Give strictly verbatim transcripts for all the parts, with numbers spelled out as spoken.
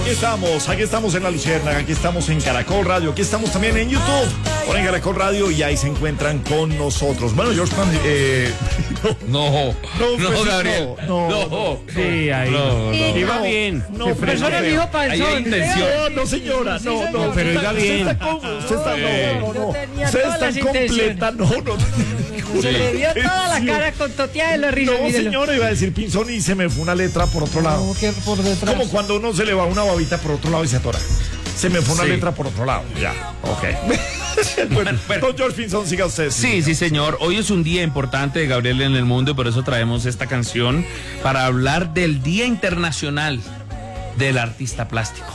Aquí estamos, aquí estamos en La Luciérnaga, aquí estamos en Caracol Radio, aquí estamos también en YouTube, ponen Caracol Radio y ahí se encuentran con nosotros. Bueno, George Pan, eh, no, no, no, no, pues, Gabriel, no, no, no, sí, ahí, no, no, iba no, bien, no, Persona no, dijo panzón. ahí hay intención. no, no, señora, no, no, No, pero iba bien. Usted está con, usted está, no, no, no, Yo tenía usted todas está las completa, no, no, Se le vio toda la Sí. cara con toteada de la risa. No, mírelo. señora, iba a decir pinzón y se me fue una letra por otro lado. No, que por detrás. Como cuando uno se le va una babita por otro lado y se atora. Se me fue una Sí. letra por otro lado. Ya, ok. Bueno, bueno. don George Pinzón, siga usted. Sí, sí, señor. Hoy es un día importante de Gabriel en el mundo y por eso traemos esta canción para hablar del Día Internacional del Artista Plástico.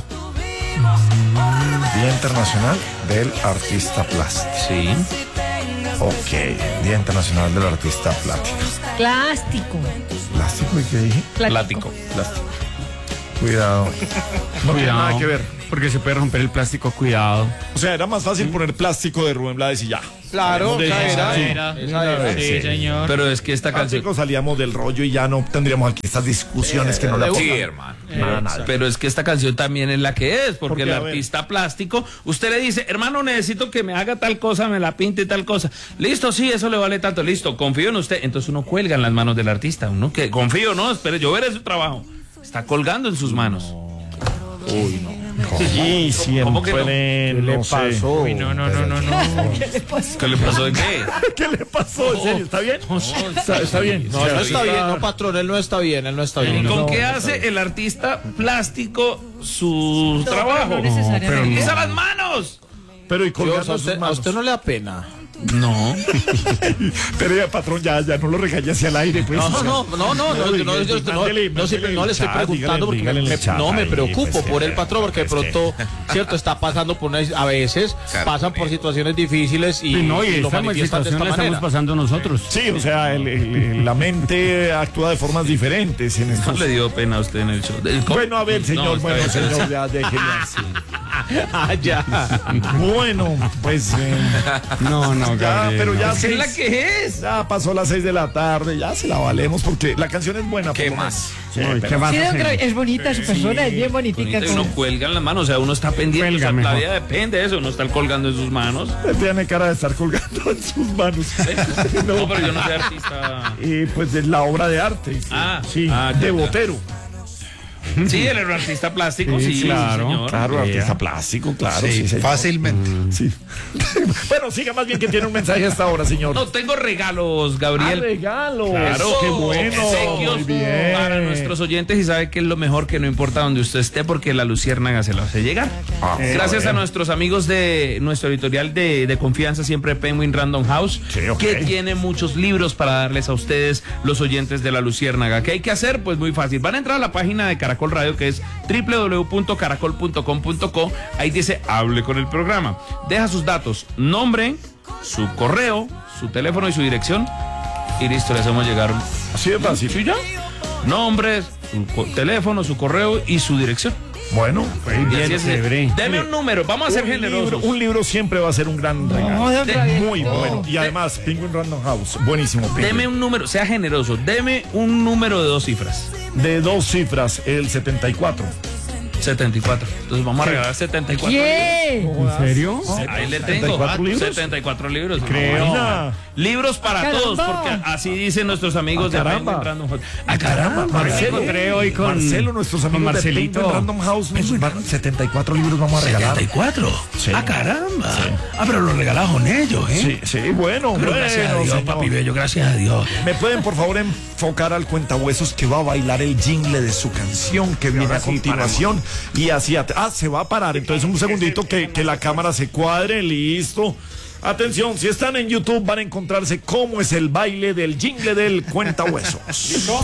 Día Internacional del Artista Plástico. Sí. Ok, Día Internacional del Artista Plástico. Plástico. ¿Plástico y qué dije? Plástico. Plástico. Cuidado. No tiene nada que ver. Porque se puede romper el plástico, cuidado. O sea, era más fácil poner plástico de Rubén Blades y ya. Claro, De- esa era. sí. Esa era. Sí, señor. Pero es que esta canción... Plástico salíamos del rollo y ya no tendríamos aquí estas discusiones que no la Sí, pongan. hermano. Nada, nada. Pero es que esta canción también es la que es, porque ¿Por qué? el A ver. artista plástico, usted le dice, hermano, necesito que me haga tal cosa, me la pinte tal cosa. Listo, sí, eso le vale tanto, listo, confío en usted. Entonces uno cuelga en las manos del artista, uno que confío, no, espere, yo veré su trabajo. Está colgando en sus manos. Uy, no. Sí, siempre. ¿Cómo que no? ¿Qué le pasó? Uy, no, no, no, no, no. ¿Qué le pasó? ¿Qué le pasó de qué? ¿Qué le pasó? ¿En serio? ¿Está bien? Está, está bien. No, él no está bien, no, patrón, él no está bien, él no está ¿Y bien. con no, qué no hace el artista plástico su No, trabajo? no necesariamente. pero no. ¡Utiliza las manos! Pero y Dios, colgando a, sus usted, a manos. usted no le da pena. No. Pero ya, patrón, ya, ya no lo regañe hacia el aire, pues. No, o sea. no, no, no, no, no, yo no, yo no, Mándele, no, sí, mándele no le el estoy chat, preguntando dígale, porque dígale en me- el chat no me ahí, preocupo pues, por que- el patrón porque de es que- pronto, cierto, está pasando por una, a veces Claro, pasan por situaciones difíciles y, Y no, y y lo esta manifiestan de situación esta la estamos manera. pasando nosotros. Sí, o sea, el- el- la mente actúa de formas diferentes en No estos... le dio pena a usted en el show. El co- Bueno, a ver, señor, No, está bueno, bien, señor, ya déjelo así. Ah, ya. Bueno, pues eh, No, no, ya, Gabriel, pero no. ya ¿Qué seis, es la que es? ya pasó las seis de la tarde, ya se la valemos porque la canción es buena. ¿Qué por lo más? menos. Sí, Uy, pero- ¿qué más Sí, don hacemos? Gabriel, es bonita su persona, es bien bonitica. Bonito, y uno Con... cuelga en las manos, o sea, uno está pendiente, o sea, Cuelga la mejor. vida depende de eso, uno está colgando en sus manos. Usted tiene cara de estar colgando en sus manos. No, pero yo no soy artista. Y pues es la obra de arte. Sí, Ah, sí, ah, de ya, ya. Botero. Sí, él era un artista plástico, sí, Sí, claro, señor. claro, Yeah. artista plástico, claro. Sí, señor. fácilmente. Sí. Bueno, siga más bien que tiene un mensaje a esta hora, señor. No, tengo regalos, Ah, Gabriel. regalo. Claro, Qué bueno. obsequios Muy bien. para nuestros oyentes y sabe que es lo mejor, que no importa donde usted esté porque la Luciérnaga se lo hace llegar. Ah, Gracias a bueno. nuestros amigos de nuestro editorial de, de confianza, siempre Penguin Random House, Sí, ok. que tiene muchos libros para darles a ustedes, los oyentes de la Luciérnaga. ¿Qué hay que hacer? Pues muy fácil. Van a entrar a la página de Caracol Radio, que es doble u doble u doble u punto caracol punto com punto co. Ahí dice hable con el programa. Deja sus datos, nombre, su correo, su teléfono y su dirección. Y listo, le hacemos llegar. Así de fácil. ¿Sí ya? Nombres, su co- teléfono, su correo y su dirección. Bueno, Y así es. chévere. Deme un número, vamos a ser un generosos. libro, un libro siempre va a ser un gran regalo. don De- Gabriel. Muy No. bueno. Y además, Penguin Random House. Buenísimo. Penguin. Deme un número, sea generoso. Deme un número de dos cifras. De dos cifras, el setenta y cuatro. setenta y cuatro. Entonces vamos a regalar setenta y cuatro. ¿Qué? ¿En serio? Ahí le ¿setenta y tengo. cuatro libros? setenta y cuatro libros. Creo. Imagina. Libros para Caramba. todos, porque así dicen nuestros amigos Ah, de caramba. Penguin Random House. ¡Ah, caramba! Me Marcelo, encontré hoy con- Marcelo, nuestros con amigos de Marcelito. Penguin Random House, nos van- setenta y cuatro libros vamos a regalar. setenta y cuatro. Sí. ¡Ah, caramba! Ah, pero lo regalaron ellos, ¿eh? Sí, sí, bueno, Pero bueno, gracias a Dios, señor. papi bello, gracias a Dios. ¿Me pueden por favor enfocar al cuentahuesos que va a bailar el jingle de su canción que viene a continuación? Y así, at- ah, se va a parar. Entonces un segundito que, que la cámara se cuadre, listo. Atención, si están en YouTube van a encontrarse cómo es el baile del jingle del cuentahuesos. ¿Listo?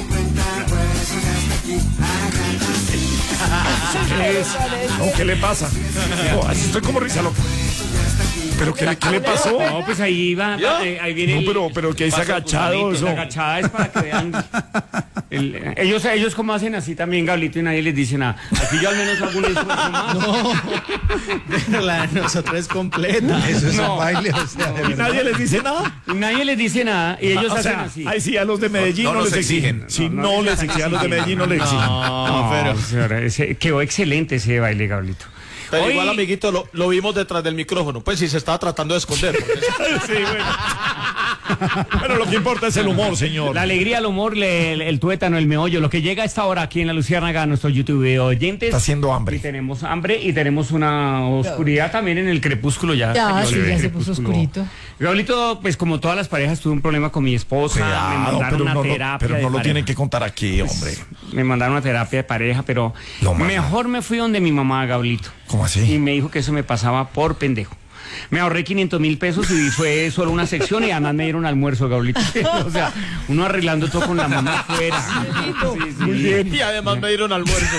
¿Qué es? No, ¿qué le pasa? No, así estoy como risa loca. ¿Pero qué, le- qué le pasó? No, pues ahí va, ¿Yo? eh, ahí viene No, el- pero, pero que es Paso agachado puntalito, eso. la agachada es para que vean El- ellos, ellos como hacen así también, Gablito, y nadie les dice nada. Aquí yo al menos hago un esfuerzo más. Pero la de nosotros es completa. Eso es No. un baile, o sea, de Y verdad. nadie les dice nada. Y nadie les dice nada y ellos O hacen sea, así. ahí sí a los de Medellín no, no les nos exigen. exigen. Sí, No, no, no les les exigen. A los de Medellín no les exigen. No, pero señora, ese- quedó excelente ese baile, Gablito. Pero Hoy- igual, amiguito, lo, lo vimos detrás del micrófono. Pues si se estaba tratando de esconder. porque- Sí, bueno. Pero lo que importa es el humor, señor. La alegría, el humor, le- el, el tuétano, el meollo, lo que llega a esta hora aquí en la Luciérnaga, nuestro YouTube de oyentes. Está haciendo hambre. Y tenemos hambre y tenemos una oscuridad también en el crepúsculo ya. Ya, señor, sí, el ya se puso crepúsculo. oscurito. Gablito, pues como todas las parejas, tuve un problema con mi esposa. me Cuidado, mandaron pero una no, lo- terapia. pero de no lo pareja. tienen que contar aquí, hombre. Me mandaron una terapia de pareja, pero Lo mandan. mejor me fui donde mi mamá, Gablito. ¿Cómo Y así? me dijo que eso me pasaba por pendejo. Me ahorré quinientos mil pesos y fue solo una sección y además me dieron almuerzo, Gablito. O sea, uno arreglando todo con la mamá afuera. Sí, sí. Muy bien. Y además me dieron almuerzo.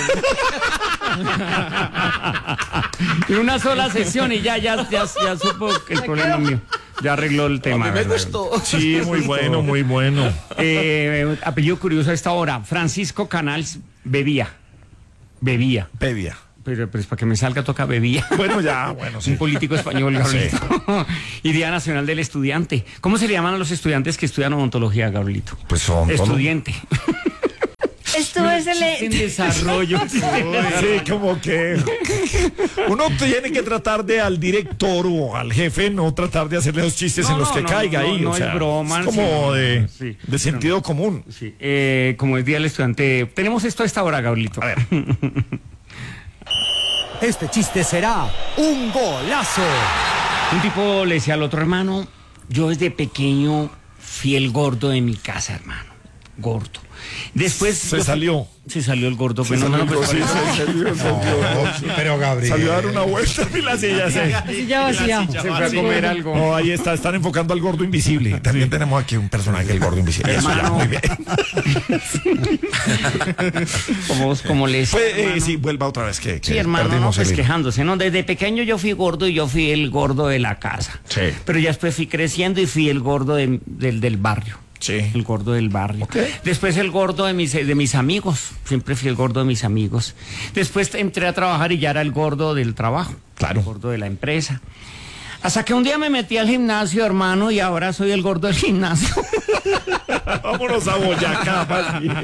Y una sola sección y ya, ya, ya, ya supo que el problema mío. Ya arregló el tema. A mí me ¿verdad? gustó. Sí, muy bueno, muy bueno. Eh, apellido curioso a esta hora. Francisco Canals bebía. Bebía. Bebia. Pero pues para que me salga toca bebía. Bueno, ya, bueno, sí. Un político español, Gabrielito. Y Día Nacional del Estudiante. ¿Cómo se le llaman a los estudiantes que estudian odontología, Gabrielito? Pues son todo- Estudiante. Estuvo En excelente. desarrollo. Sí, como que uno tiene que tratar de al director o al jefe no tratar de hacerle los chistes No, en los no, que no, caiga no, ahí. no o es sea, broma, es como sí, de, sí. de sentido común. Sí, eh, como es Día del Estudiante, tenemos esto a esta hora, Gabrielito. A ver. Este chiste será un golazo. Un tipo le decía al otro hermano, yo desde pequeño fui el gordo de mi casa, hermano. Gordo. Después Se yo- salió. Se salió el gordo. Se Pues no, no, salió, pues, sí, se salió, salió. Pero Gabriel. Salió a dar una vuelta y la silla se... Así ya vacía. se fue a comer algo. No, ahí está, están enfocando al gordo invisible. También tenemos aquí un personaje, el gordo invisible. Eso ya, Hermano. muy bien. Como, como le decía, Pues, eh, hermano. sí, vuelva otra vez que, que Sí, hermano, no, perdimos pues el hilo. quejándose, ¿no? Desde pequeño yo fui gordo y yo fui el gordo de la casa. Sí. Pero ya después fui creciendo y fui el gordo de- del, del barrio. Sí. El gordo del barrio. Ok. Después el gordo de mis, de mis amigos. Siempre fui el gordo de mis amigos. Después entré a trabajar y ya era el gordo del trabajo. Claro. El gordo de la empresa. Hasta que un día me metí al gimnasio, hermano, y ahora soy el gordo del gimnasio. Vámonos a Boyacá, más bien.